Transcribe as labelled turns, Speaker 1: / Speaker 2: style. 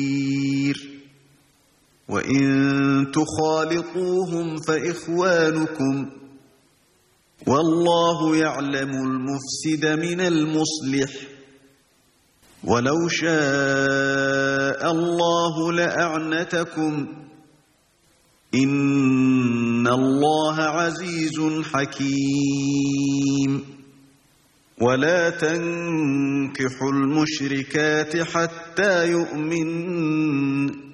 Speaker 1: وإن تخالطوهم فإخوانكم والله يعلم المفسد من المصلح ولو شاء الله لأعنتكم إن الله عزيز حكيم ولا تنكحوا المشركات حتى يؤمنن